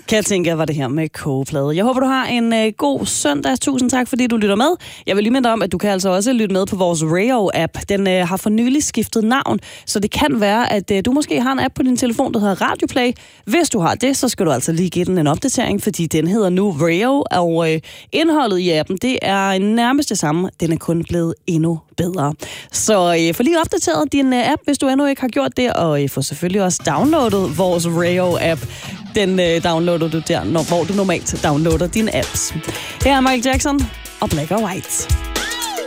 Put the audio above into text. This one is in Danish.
Kan jeg tænke, var det her med kogeplade. Jeg håber, du har en god søndag. Tusind tak, fordi du lytter med. Jeg vil lige minde om, at du kan altså også lytte med på vores Rayo-app. Den har for nylig skiftet navn, så det kan være, at du måske har en app på din telefon, der hedder Radioplay. Hvis du har det, så skal du altså lige give den en opdatering, fordi den hedder nu Rayo, og indholdet i appen, det er nærmest det samme. Den er kun blevet endnu bedre. Så få lige opdateret din app, hvis du endnu ikke har gjort det, og få selvfølgelig også downloadet vores Rayo-app. Den downloader du der, hvor du normalt downloader dine apps. Her er Michael Jackson og Black or White.